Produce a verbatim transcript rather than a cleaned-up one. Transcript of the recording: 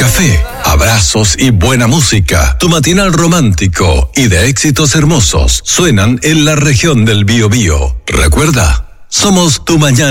café, abrazos y buena música. Tu matinal romántico y de éxitos hermosos suenan en la región del Biobío. Recuerda, somos tu mañana.